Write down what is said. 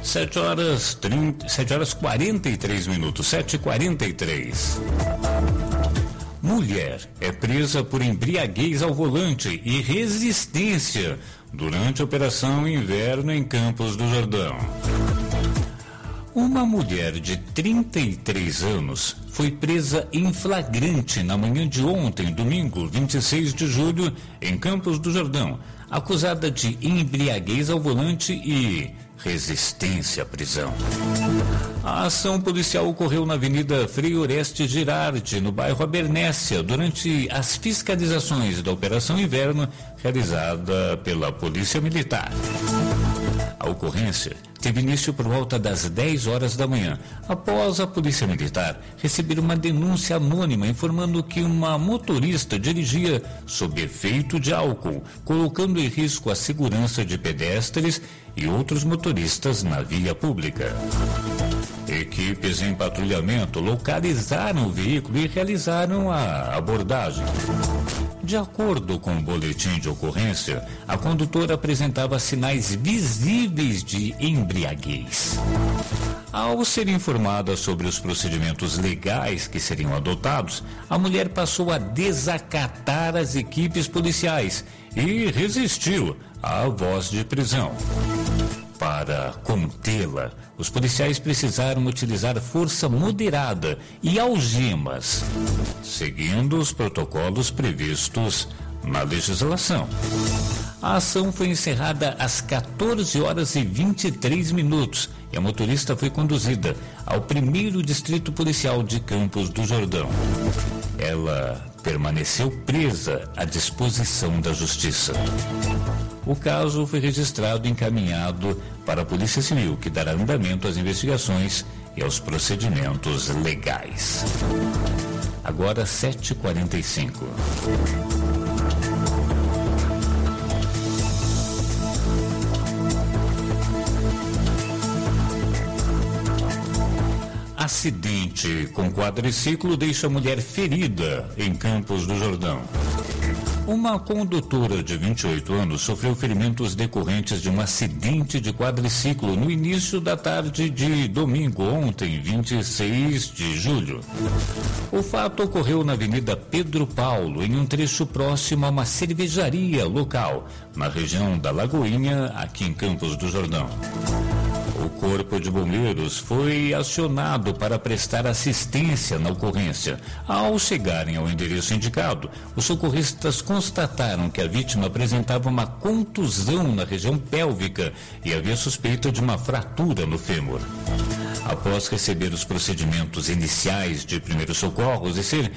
7 horas 43 minutos, 7h43. Mulher é presa por embriaguez ao volante e resistência durante a Operação Inverno em Campos do Jordão. Uma mulher de 33 anos foi presa em flagrante na manhã de ontem, domingo, 26 de julho, em Campos do Jordão, acusada de embriaguez ao volante e resistência à prisão. A ação policial ocorreu na Avenida Frei Oreste Girardi, no bairro Abernécia, durante as fiscalizações da Operação Inverno realizada pela Polícia Militar. A ocorrência teve início por volta das 10 horas da manhã, após a Polícia Militar receber uma denúncia anônima informando que uma motorista dirigia sob efeito de álcool, colocando em risco a segurança de pedestres e outros motoristas na via pública. Equipes em patrulhamento localizaram o veículo e realizaram a abordagem. De acordo com o boletim de ocorrência, a condutora apresentava sinais visíveis de embriaguez. Ao ser informada sobre os procedimentos legais que seriam adotados, a mulher passou a desacatar as equipes policiais e resistiu à voz de prisão. Para contê-la, os policiais precisaram utilizar força moderada e algemas, seguindo os protocolos previstos na legislação. A ação foi encerrada às 14 horas e 23 minutos e a motorista foi conduzida ao 1º Distrito Policial de Campos do Jordão. Ela permaneceu presa à disposição da Justiça. O caso foi registrado e encaminhado para a Polícia Civil, que dará andamento às investigações e aos procedimentos legais. Agora 7h45. Acidente com quadriciclo deixa mulher ferida em Campos do Jordão. Uma condutora de 28 anos sofreu ferimentos decorrentes de um acidente de quadriciclo no início da tarde de domingo, ontem, 26 de julho. O fato ocorreu na Avenida Pedro Paulo, em um trecho próximo a uma cervejaria local, na região da Lagoinha, aqui em Campos do Jordão. O Corpo de Bombeiros foi acionado para prestar assistência na ocorrência. Ao chegarem ao endereço indicado, os socorristas constataram que a vítima apresentava uma contusão na região pélvica e havia suspeita de uma fratura no fêmur. Após receber os procedimentos iniciais de primeiros socorros e ser